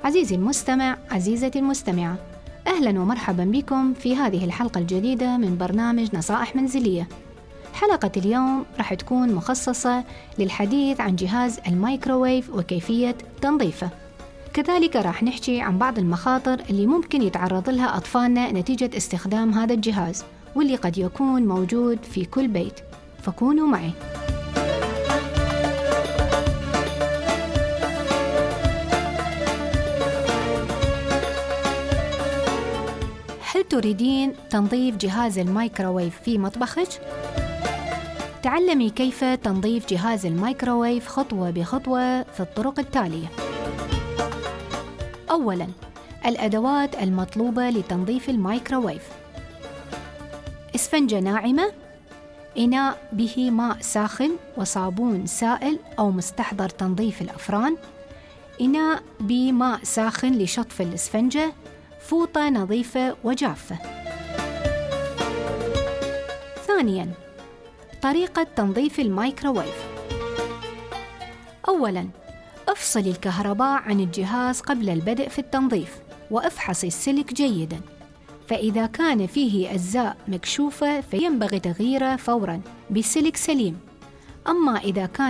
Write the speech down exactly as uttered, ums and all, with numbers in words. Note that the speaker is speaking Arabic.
عزيزي المستمع، عزيزتي المستمعة، أهلا ومرحبا بكم في هذه الحلقة الجديدة من برنامج نصائح منزلية. حلقة اليوم راح تكون مخصصة للحديث عن جهاز الميكروويف وكيفية تنظيفه. كذلك راح نحكي عن بعض المخاطر اللي ممكن يتعرض لها أطفالنا نتيجة استخدام هذا الجهاز، واللي قد يكون موجود في كل بيت، فكونوا معي. هل تريدين تنظيف جهاز الميكروويف في مطبخك؟ تعلمي كيف تنظيف جهاز الميكروويف خطوة بخطوة في الطرق التالية. أولاً، الأدوات المطلوبة لتنظيف الميكروويف: إسفنجة ناعمة، إناء به ماء ساخن وصابون سائل أو مستحضر تنظيف الأفران، إناء بماء ساخن لشطف الإسفنجة، فوطة نظيفة وجافة. ثانياً، طريقة تنظيف الميكروويف. أولاً، افصل الكهرباء عن الجهاز قبل البدء في التنظيف، وافحص السلك جيداً، فإذا كان فيه أجزاء مكشوفة فينبغي تغييره فوراً بسلك سليم. أما إذا كان